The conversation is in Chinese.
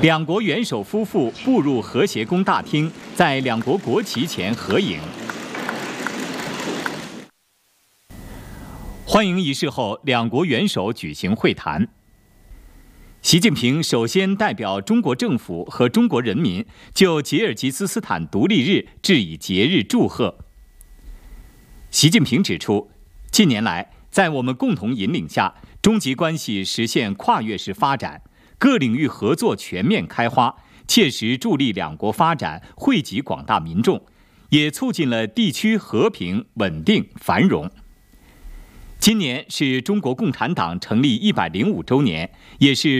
两国元首夫妇步入和谐宫大厅，在两国国旗前合影。欢迎仪式后，两国元首举行会谈。习近平首先代表中国政府和中国人民就吉尔吉斯斯坦独立日致以节日祝贺。习近平指出，近年来，在我们共同引领下，中吉关系实现跨越式发展，各领域合作全面开花，切实助力两国发展，惠及广大民众，也促进了地区和平、稳定、繁荣。今年是中国共产党成立105周年，也是